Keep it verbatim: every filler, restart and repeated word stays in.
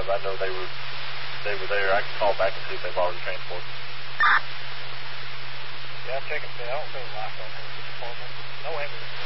because I know they were they were there. I can call back and see if they've already transported. Yeah, I'm checking. I don't see a lock on her department. No ambulance.